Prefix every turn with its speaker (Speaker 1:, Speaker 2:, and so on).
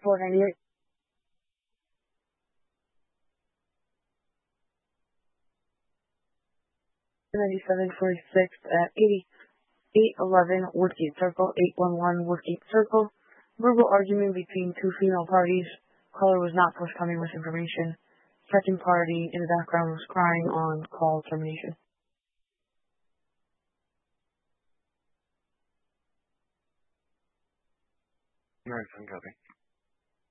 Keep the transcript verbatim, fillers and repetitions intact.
Speaker 1: four ninety-eight. ninety-seven forty-six at eighty-eight eleven Woodgate Circle, eight one one Woodgate Circle. Verbal argument between two female parties. Caller was not forthcoming with information. Second party in the background was crying on call termination.
Speaker 2: Nice, I'm copy.